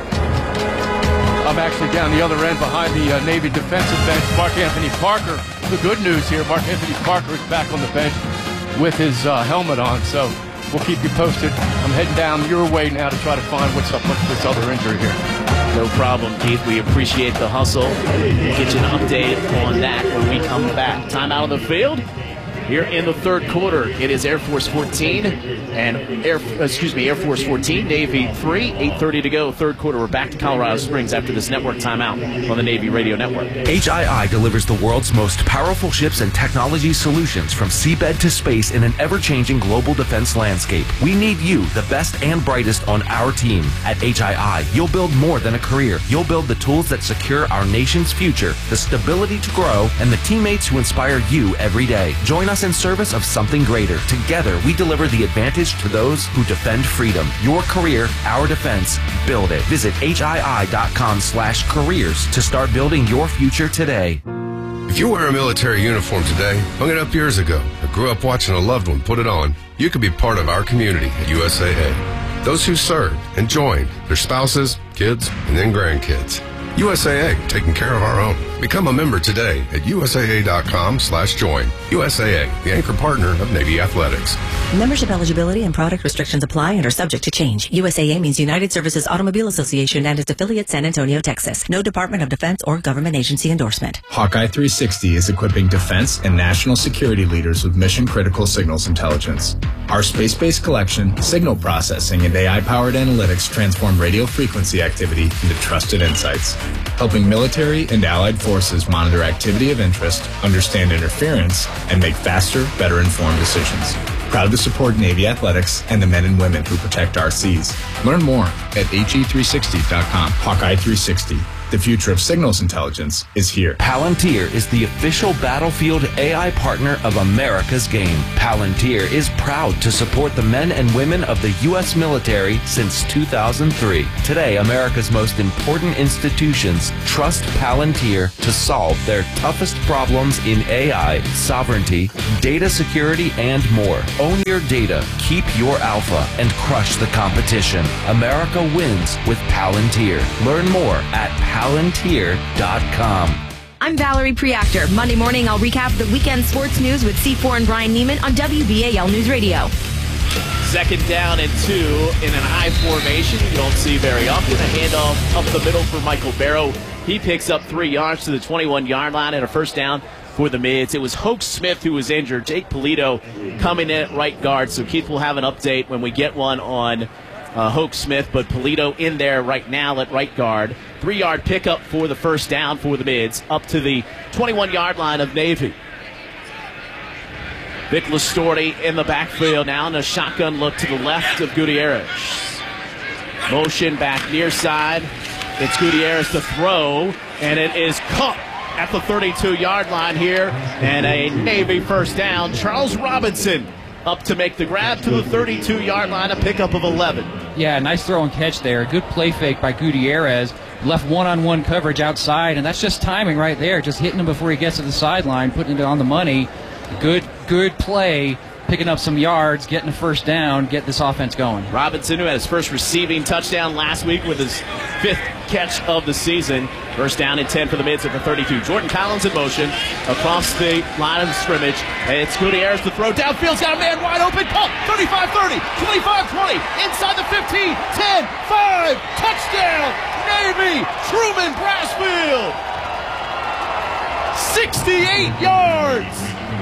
I'm actually down the other end behind the uh, Navy defensive bench. Mark Anthony Parker. The good news here, Mark Anthony Parker is back on the bench with his uh, helmet on. So we'll keep you posted. I'm heading down your way now to try to find what's up with this other injury here. No problem, Keith. We appreciate the hustle. We'll get you an update on that when we come back. Time out on the field. Here in the third quarter, it is Air Force fourteen and Air, excuse me, Air Force fourteen, Navy three, eight thirty to go, third quarter. We're back to Colorado Springs after this network timeout on the Navy Radio Network. H I I delivers the world's most powerful ships and technology solutions from seabed to space in an ever-changing global defense landscape. We need you, the best and brightest, on our team. At H I I, you'll build more than a career. You'll build the tools that secure our nation's future, the stability to grow, and the teammates who inspire you every day. Join us in service of something greater. Together, we deliver the advantage to those who defend freedom. Your career, our defense. Build it. Visit H I I dot com slash careers to start building your future today. If you wear a military uniform today, hung it up years ago, or grew up watching a loved one put it on, you can be part of our community at U S A A. Those who served and joined, their spouses, kids, and then grandkids. U S A A, taking care of our own. Become a member today at U S A A dot com slash join. U S A A, the anchor partner of Navy Athletics. Membership eligibility and product restrictions apply and are subject to change. U S A A means United Services Automobile Association and its affiliate San Antonio, Texas. No Department of Defense or government agency endorsement. Hawkeye three sixty is equipping defense and national security leaders with mission-critical signals intelligence. Our space-based collection, signal processing, and A I-powered analytics transform radio frequency activity into trusted insights, helping military and allied forces monitor activity of interest, understand interference, and make faster, better informed decisions. Proud to support Navy Athletics and the men and women who protect our seas. Learn more at H E three sixty dot com. Hawkeye three sixty, The future of signals intelligence is here. Palantir is the official battlefield A I partner of America's game. Palantir is proud to support the men and women of the U S military since two thousand three. Today, America's most important institutions trust Palantir to solve their toughest problems in A I, sovereignty, data security, and more. Own your data, keep your alpha, and crush the competition. America wins with Palantir. Learn more at palantir dot com. I'm Valerie Preactor. Monday morning, I'll recap the weekend sports news with C four and Brian Neiman on W B A L News Radio. Second down and two in an I formation. You don't see very often. A handoff up the middle for Michael Barrow. He picks up three yards to the twenty-one-yard line and a first down for the Mids. It was Hoke Smith who was injured. Jake Polito coming in at right guard. So Keith will have an update when we get one on uh, Hoke Smith, but Polito in there right now at right guard. Three-yard pickup for the first down for the Mids up to the twenty-one-yard line of Navy. Vic Listorti in the backfield now, and a shotgun look to the left of Gutierrez. Motion back near side. It's Gutierrez to throw, and it is caught at the thirty-two-yard line here, and a Navy first down. Charles Robinson up to make the grab to the thirty-two-yard line, a pickup of eleven. Yeah, nice throw and catch there. Good play fake by Gutierrez. Left one-on-one coverage outside, and that's just timing right there. Just hitting him before he gets to the sideline, putting it on the money. Good, good play, picking up some yards, getting a first down, get this offense going. Robinson, who had his first receiving touchdown last week with his fifth catch of the season. First down and ten for the Mids at the thirty-two. Jordan Collins in motion across the line of scrimmage. It's Gutierrez to throw downfield. Got a man wide open. Caught. thirty-five thirty, twenty-five twenty, inside the fifteen, ten, five, touchdown, Navy, Truman Brassfield. sixty-eight yards.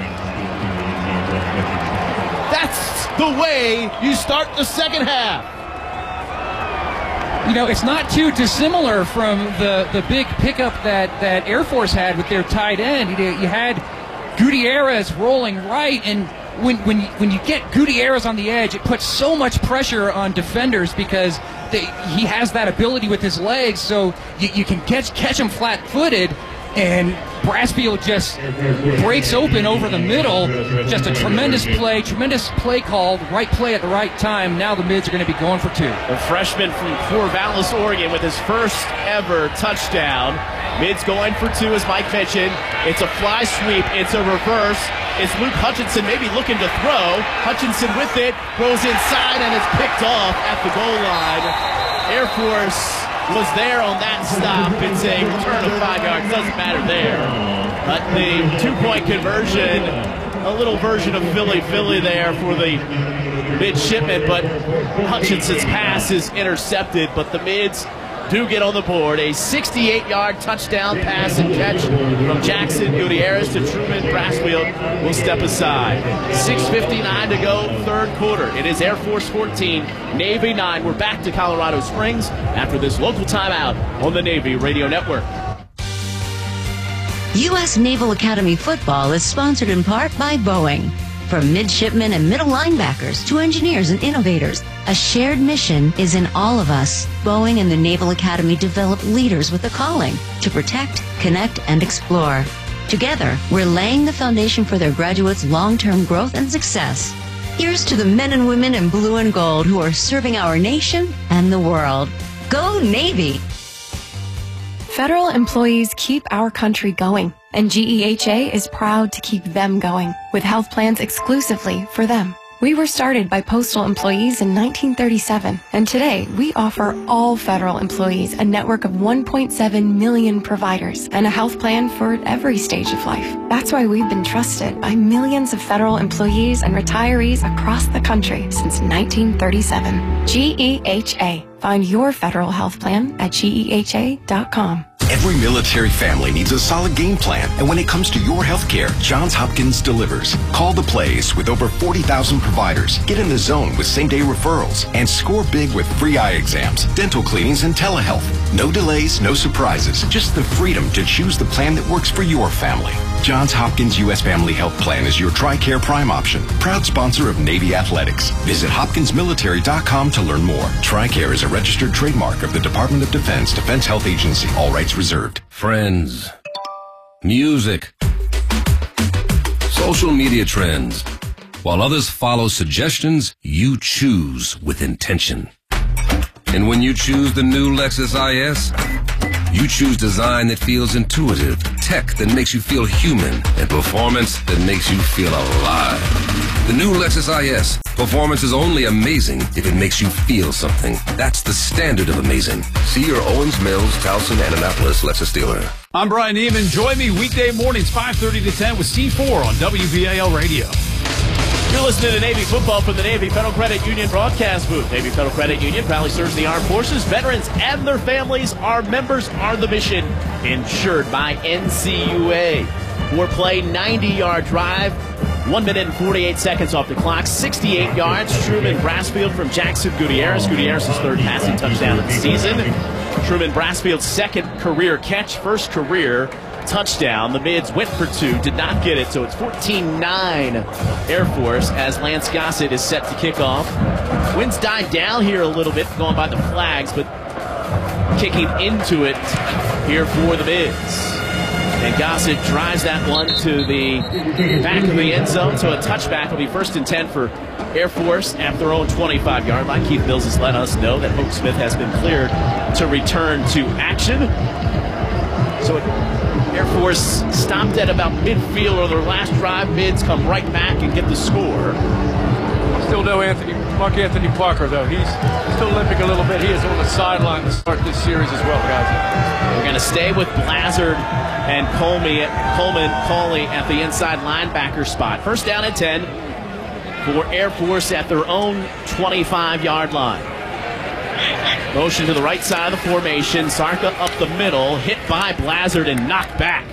That's the way you start the second half. You know, it's not too dissimilar from the, the big pickup that, that Air Force had with their tight end. You, you had Gutierrez rolling right, and when when you, when you get Gutierrez on the edge, it puts so much pressure on defenders because they, he has that ability with his legs, so you, you can catch, catch him flat-footed, and Brassfield just breaks open over the middle. Just a tremendous play, tremendous play called, right play at the right time. Now the Mids are going to be going for two. A freshman from Corvallis, Oregon, with his first ever touchdown. Mids going for two, as Mike mentioned. It's a fly sweep. It's a reverse. It's Luke Hutchinson maybe looking to throw. Hutchinson with it, throws inside, and it's picked off at the goal line. Air Force was there on that stop. It's a return of five yards. Doesn't matter there. But the two-point conversion, a little version of Philly Philly there for the midshipmen, but Hutchinson's pass is intercepted, but the Mids do get on the board. A sixty-eight-yard touchdown pass and catch from Jackson Gutierrez to Truman Brassfield will step aside. six fifty-nine to go, third quarter. It is Air Force fourteen, Navy nine. We're back to Colorado Springs after this local timeout on the Navy Radio Network. U S Naval Academy football is sponsored in part by Boeing. From midshipmen and middle linebackers to engineers and innovators, a shared mission is in all of us. Boeing and the Naval Academy develop leaders with a calling to protect, connect, and explore. Together, we're laying the foundation for their graduates' long-term growth and success. Here's to the men and women in blue and gold who are serving our nation and the world. Go Navy! Federal employees keep our country going, and G E H A is proud to keep them going with health plans exclusively for them. We were started by postal employees in nineteen thirty-seven, and today we offer all federal employees a network of one point seven million providers and a health plan for every stage of life. That's why we've been trusted by millions of federal employees and retirees across the country since nineteen thirty-seven. G E H A. Find your federal health plan at G E H A dot com. Every military family needs a solid game plan, and when it comes to your health care, Johns Hopkins delivers. Call the plays with over forty thousand providers. Get in the zone with same-day referrals, and score big with free eye exams, dental cleanings, and telehealth. No delays, no surprises, just the freedom to choose the plan that works for your family. Johns Hopkins U S Family Health Plan is your TRICARE Prime option. Proud sponsor of Navy Athletics. Visit hopkins military dot com to learn more. TRICARE is a registered trademark of the Department of Defense, Defense Health Agency. All rights reserved. Friends. Music. Social media trends. While others follow suggestions, you choose with intention. And when you choose the new Lexus I S, you choose design that feels intuitive, tech that makes you feel human, and performance that makes you feel alive. The new Lexus I S. Performance is only amazing if it makes you feel something. That's the standard of amazing. See your Owens Mills, Towson, and Annapolis Lexus dealer. I'm Brian Neiman. Join me weekday mornings, five thirty to ten with C four on W B A L Radio. You're listening to Navy football from the Navy Federal Credit Union broadcast booth. Navy Federal Credit Union proudly serves the armed forces, veterans, and their families. Our members are the mission, insured by N C U A. For play, ninety-yard drive, one minute and forty-eight seconds off the clock, sixty-eight yards. Truman Brassfield from Jackson Gutierrez. Gutierrez's third passing touchdown of the season. Truman Brassfield's second career catch, first career touchdown. The mids went for two, did not get it, so it's fourteen nine Air Force as Lance Gossett is set to kick off. Winds died down here a little bit, going by the flags, but kicking into it here for the mids. And Gossett drives that one to the back of the end zone, so a touchback will be first and ten for Air Force at their own twenty-five yard line. Keith Mills has let us know that Hope Smith has been cleared to return to action. So Air Force stopped at about midfield on their last drive. Mids come right back and get the score. Still no Anthony, Mark Anthony Parker, though. He's still limping a little bit. He is on the sideline to start this series as well, guys. We're going to stay with Blazard and Coleman, Coleman Coley at the inside linebacker spot. First down and ten for Air Force at their own twenty-five yard line. Motion to the right side of the formation. Sarka up the middle, hit by Blazard and knocked back.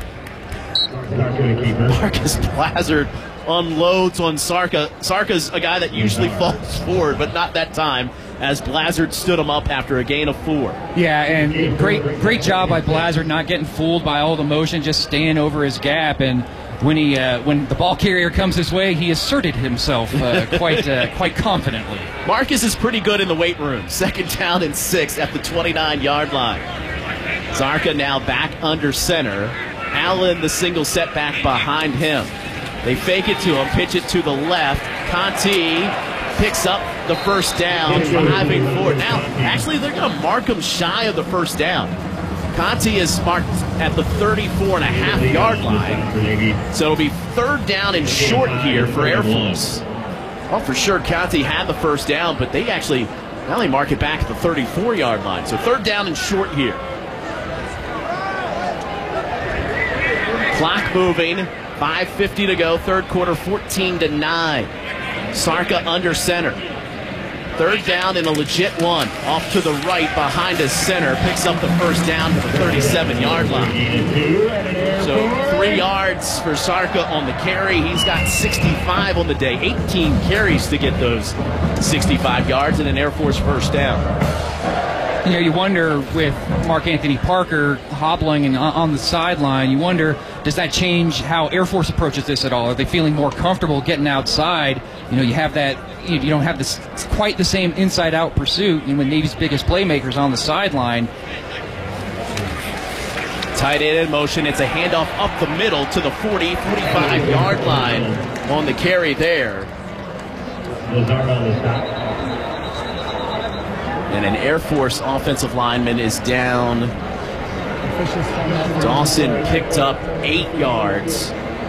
Marcus Blazard unloads on Sarka. Sarka's a guy that usually falls forward, but not that time, as Blazard stood him up after a gain of four. Yeah, and great great job by Blazard not getting fooled by all the motion, just staying over his gap. And when he uh, when the ball carrier comes his way, he asserted himself uh, quite uh, quite confidently. Marcus is pretty good in the weight room. Second down and six at the twenty-nine yard line. Sarka now back under center. Allen the single setback behind him. They fake it to him, pitch it to the left. Conti picks up the first down, driving forward. Now, actually, they're going to mark him shy of the first down. Conti is marked at the thirty-four and a half yard line. So it'll be third down and short here for Air Force. Well, for sure, Conti had the first down, but they actually, now they mark it back at the thirty-four yard line. So third down and short here. Clock moving, five fifty to go, third quarter, fourteen to nine. Sarka under center. Third down and a legit one. Off to the right behind his center. Picks up the first down to the thirty-seven yard line. So three yards for Sarka on the carry. He's got sixty-five on the day. eighteen carries to get those sixty-five yards and an Air Force first down. You know, you wonder with Mark Anthony Parker hobbling and on the sideline, you wonder, does that change how Air Force approaches this at all? Are they feeling more comfortable getting outside? You know, you have that, you don't have this quite the same inside-out pursuit, and when Navy's biggest playmakers on the sideline. Tight end in motion. It's a handoff up the middle to the forty, forty-five yard line on the carry there. And an Air Force offensive lineman is down. Dawson picked up eight yards.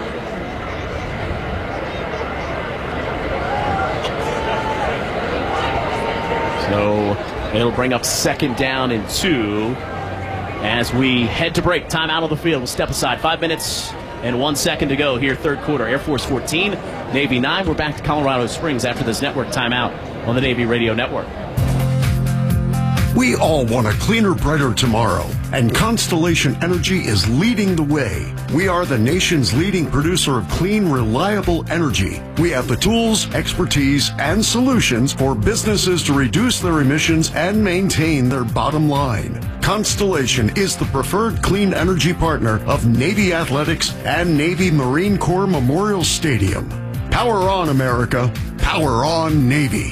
So it'll bring up second down and two as we head to break. Time out of the field. We'll step aside. Five minutes and one second to go here, third quarter. Air Force fourteen, Navy nine. We're back to Colorado Springs after this network timeout on the Navy Radio Network. We all want a cleaner, brighter tomorrow. and Constellation Energy is leading the way. We are the nation's leading producer of clean, reliable energy. We have the tools, expertise, and solutions for businesses to reduce their emissions and maintain their bottom line. Constellation is the preferred clean energy partner of Navy Athletics and Navy Marine Corps Memorial Stadium. Power on, America. Power on, Navy.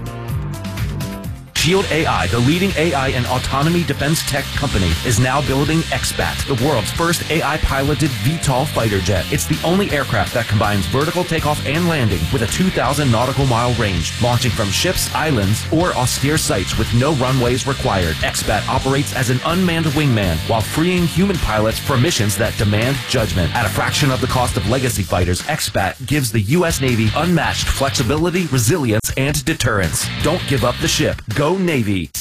Shield A I, the leading A I and autonomy defense tech company, is now building X BAT, the world's first A I-piloted V TOL fighter jet. It's the only aircraft that combines vertical takeoff and landing with a two thousand nautical mile range, launching from ships, islands, or austere sites with no runways required. X BAT operates as an unmanned wingman while freeing human pilots for missions that demand judgment. At a fraction of the cost of legacy fighters, X BAT gives the U S Navy unmatched flexibility, resilience, and deterrence. Don't give up the ship. Go Navy.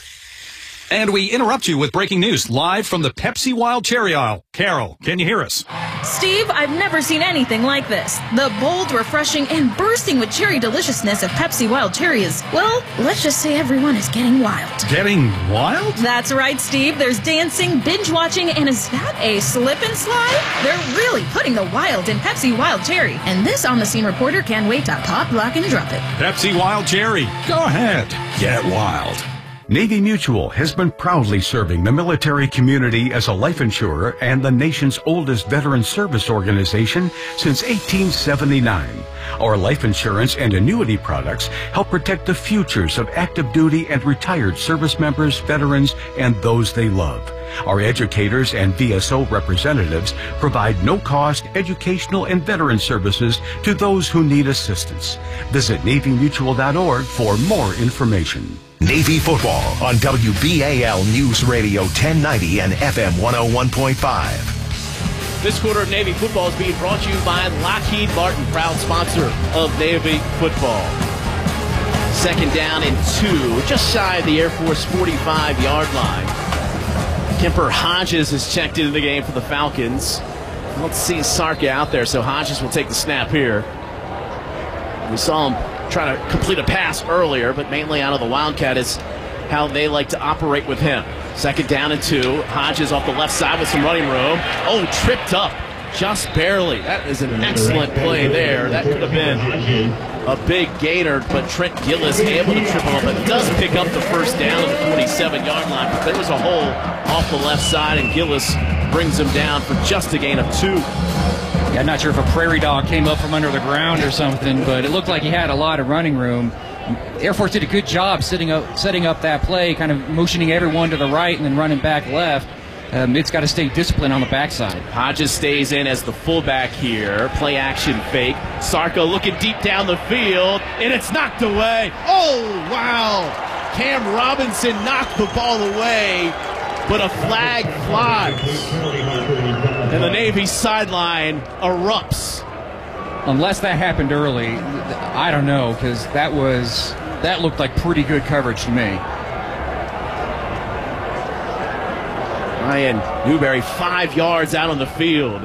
And we interrupt you with breaking news live from the Pepsi Wild Cherry aisle. Carol, can you hear us? Steve, I've never seen anything like this. The bold, refreshing, and bursting with cherry deliciousness of Pepsi Wild Cherry is, well, let's just say everyone is getting wild. Getting wild? That's right, Steve. There's dancing, binge-watching, and is that a slip and slide? They're really putting the wild in Pepsi Wild Cherry. And this on-the-scene reporter can't wait to pop, lock, and drop it. Pepsi Wild Cherry. Go ahead. Get wild. Navy Mutual has been proudly serving the military community as a life insurer and the nation's oldest veteran service organization since eighteen seventy-nine. Our life insurance and annuity products help protect the futures of active duty and retired service members, veterans, and those they love. Our educators and V S O representatives provide no-cost educational and veteran services to those who need assistance. Visit Navy Mutual dot org for more information. Navy football on W B A L News Radio ten ninety and F M one oh one point five. This quarter of Navy football is being brought to you by Lockheed Martin, proud sponsor of Navy football. Second down and two, just shy of the Air Force forty-five yard line. Kemper Hodges has checked into the game for the Falcons. Let's see Sarka out there, so Hodges will take the snap here. We saw him trying to complete a pass earlier, but mainly out of the Wildcat is how they like to operate with him. Second down and two. Hodges off the left side with some running room. Oh, tripped up just barely. That is an excellent play there. That could have been a big gainer, but Trent Gillis able to trip him up, but does pick up the first down at the forty-seven yard line. But there was a hole off the left side, and Gillis brings him down for just a gain of two. Yeah, I'm not sure if a prairie dog came up from under the ground or something, but it looked like he had a lot of running room. Air Force did a good job setting up, setting up that play, kind of motioning everyone to the right and then running back left. Um, it's got to stay disciplined on the backside. Hodges stays in as the fullback here. Play action fake. Sarko looking deep down the field, and it's knocked away. Oh, wow. Cam Robinson knocked the ball away, but a flag flies. And the Navy sideline erupts. Unless that happened early, I don't know, because that was that looked like pretty good coverage to me. Ryan Newberry five yards out on the field.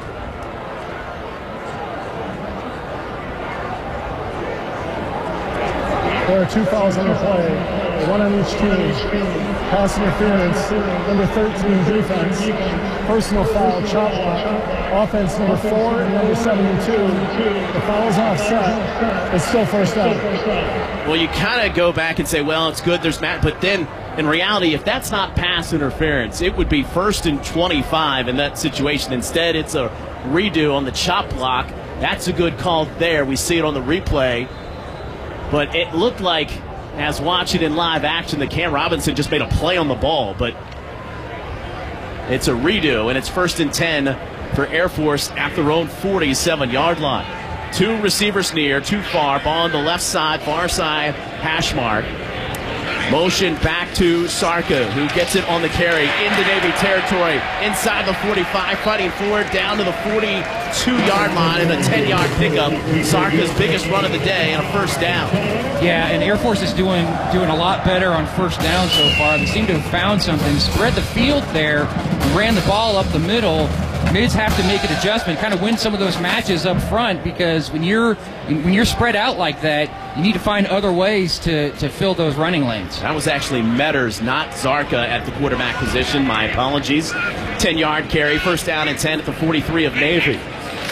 There are two fouls on the play, one on each team. Pass interference, number thirteen defense. Personal foul, chop block. Offense, number four and number seventy-two. The foul's offset. It's still first down. Well, you kind of go back and say, well, it's good, there's Matt, but then in reality, if that's not pass interference, it would be first and twenty-five in that situation. Instead, it's a redo on the chop block. That's a good call there. We see it on the replay. But it looked like, as watching in live action, that Cam Robinson just made a play on the ball. But it's a redo, and it's first and ten for Air Force at their own forty-seven yard line. Two receivers near, too far. Ball on the left side, far side, hash mark. Motion back to Sarka, who gets it on the carry into Navy territory. Inside the forty-five, fighting forward, down to the forty-two yard line and a ten yard pickup. Sarka's biggest run of the day and a first down. Yeah, and Air Force is doing doing a lot better on first down so far. They seem to have found something. Spread the field there, ran the ball up the middle. mids have to make an adjustment, kind of win some of those matches up front, because when you're when you're spread out like that, you need to find other ways to, to fill those running lanes. That was actually Metters, not Zarka, at the quarterback position. My apologies. ten-yard carry, first down and ten at the forty-three of Navy.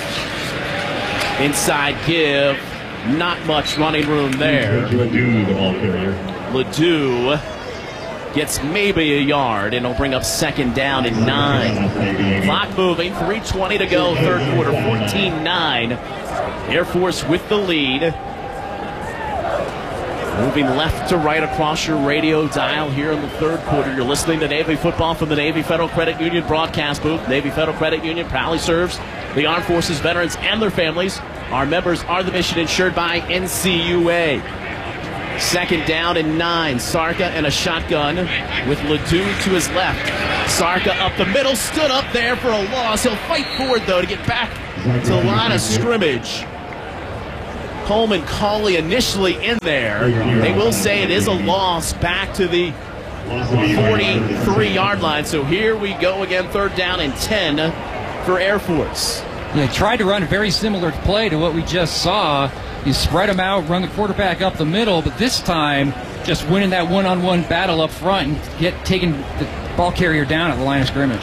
Inside give, not much running room there. Ledoux gets maybe a yard, and it'll bring up second down and nine. Clock moving, three twenty to go, third quarter, fourteen nine. Air Force with the lead. Moving left to right across your radio dial here in the third quarter. You're listening to Navy football from the Navy Federal Credit Union broadcast booth. Navy Federal Credit Union proudly serves the Armed Forces veterans and their families. Our members are the mission insured by N C U A. Second down and nine. Sarka and a shotgun with Ledoux to his left. Sarka up the middle, stood up there for a loss. He'll fight forward, though, to get back to the line of scrimmage. Coleman Cauley initially in there. They will say it is a loss back to the forty-three-yard line. So here we go again, third down and ten for Air Force. They tried to run a very similar play to what we just saw. You spread them out, run the quarterback up the middle, but this time just winning that one-on-one battle up front and get taking the ball carrier down at the line of scrimmage.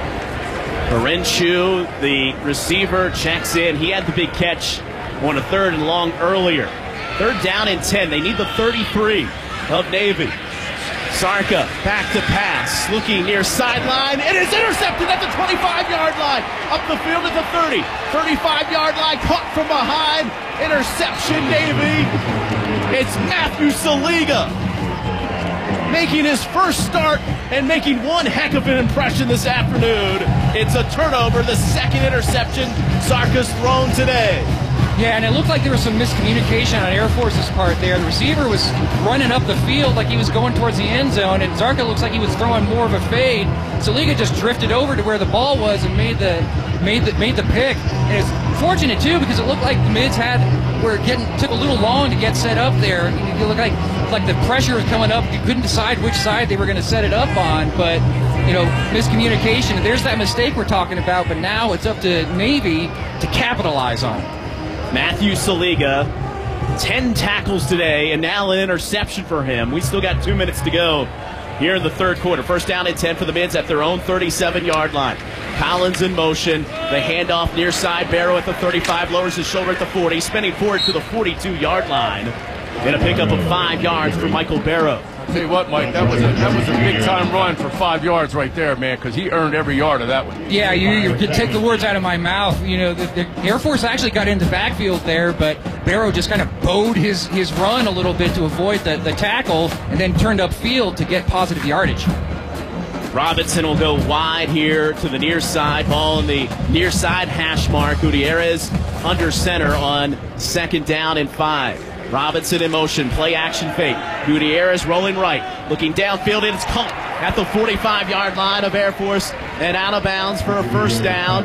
Barenchu, the receiver, checks in. He had the big catch on a third and long earlier. Third down and ten. They need the thirty-three of Navy. Sarka back to pass, looking near sideline. It is intercepted at the twenty-five-yard line. Up the field at the thirty. thirty-five-yard line, caught from behind. Interception, Navy. It's Matthew Saliga making his first start and making one heck of an impression this afternoon. It's a turnover, the second interception Sarka's thrown today. Yeah, and it looked like there was some miscommunication on Air Force's part there. The receiver was running up the field like he was going towards the end zone, and Zarka looks like he was throwing more of a fade. Saliga just drifted over to where the ball was and made the made the made the pick. And it's fortunate too, because it looked like the mids had were getting took a little long to get set up there. You look like like the pressure was coming up. You couldn't decide which side they were going to set it up on, but you know, miscommunication. There's that mistake we're talking about, but now it's up to Navy to capitalize on it. Matthew Saliga, ten tackles today, and now an interception for him. We still got two minutes to go here in the third quarter. First down and ten for the mids at their own thirty-seven-yard line. Collins in motion. The handoff near side. Barrow at the thirty-five, lowers his shoulder at the forty, spinning forward to the forty-two-yard line. And a pickup of five yards for Michael Barrow. I'll tell you what, Mike, that was a, that was a big-time run for five yards right there, man, because he earned every yard of that one. Yeah, you, you could take the words out of my mouth. You know, the, the Air Force actually got into backfield there, but Barrow just kind of bowed his, his run a little bit to avoid the, the tackle and then turned upfield to get positive yardage. Robinson will go wide here to the near side. Ball in the near side hash mark. Gutierrez under center on second down and five. Robinson in motion, play action fake. Gutierrez rolling right, looking downfield, and it's caught at the forty-five-yard line of Air Force and out of bounds for a first down.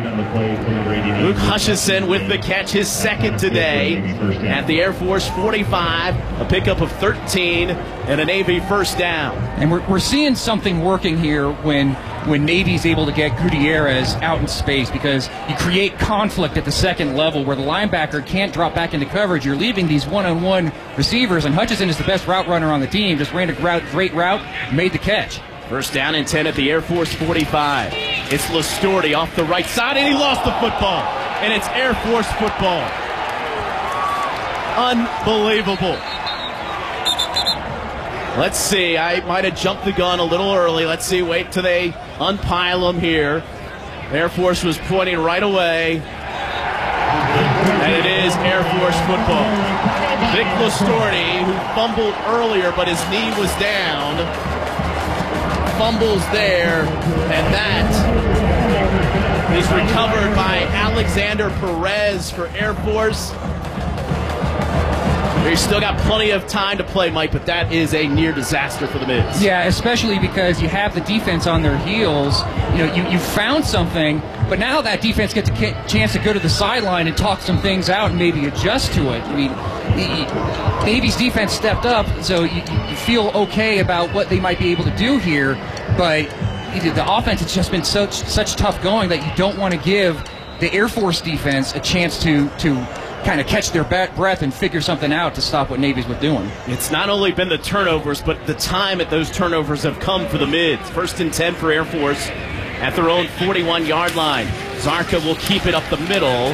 Luke Hutchison with the catch, his second today at the Air Force forty-five, a pickup of thirteen and a Navy first down. And we're, we're seeing something working here when when Navy's able to get Gutierrez out in space, because you create conflict at the second level where the linebacker can't drop back into coverage. You're leaving these one-on-one receivers, and Hutchison is the best route runner on the team. Just ran a route, great route, made the catch. First down and ten at the Air Force forty-five. It's Lastorti off the right side, and he lost the football. And it's Air Force football. Unbelievable. Let's see. I might have jumped the gun a little early. Let's see. Wait till they unpile them here. Air Force was pointing right away. And it is Air Force football. Vic Lastorti, who fumbled earlier, but his knee was down, fumbles there, and that is recovered by Alexander Perez for Air Force. We've still got plenty of time to play, Mike, but that is a near disaster for the Mids. Yeah, especially because you have the defense on their heels. You know, you, you found something, but now that defense gets a chance to go to the sideline and talk some things out and maybe adjust to it. I mean, the, Navy's defense stepped up, so you, you feel okay about what they might be able to do here, but the offense has just been such such tough going that you don't want to give the Air Force defense a chance to to kind of catch their breath and figure something out to stop what Navy's was doing. It's not only been the turnovers, but the time at those turnovers have come for the Mids. First and ten for Air Force at their own forty-one-yard line. Zarka will keep it up the middle.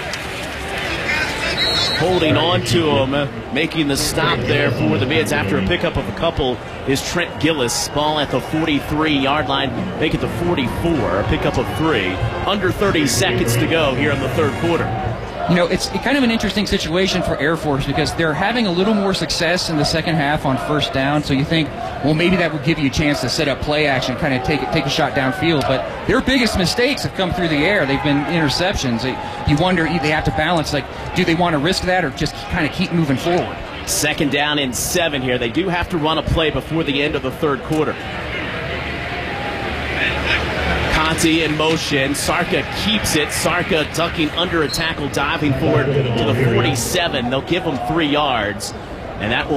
Holding on to him, making the stop there for the Mids after a pickup of a couple is Trent Gillis. Ball at the forty-three-yard line, make it the forty-four, a pickup of three. Under thirty seconds to go here in the third quarter. You know, it's kind of an interesting situation for Air Force because they're having a little more success in the second half on first down. So you think, well, maybe that would give you a chance to set up play action, kind of take take a shot downfield. But their biggest mistakes have come through the air. They've been interceptions. You wonder, they have to balance, like, do they want to risk that or just kind of keep moving forward? Second down and seven here. They do have to run a play before the end of the third quarter. Conti in motion. Sarka keeps it. Sarka ducking under a tackle, diving forward to the forty-seven. They'll give him three yards, and that will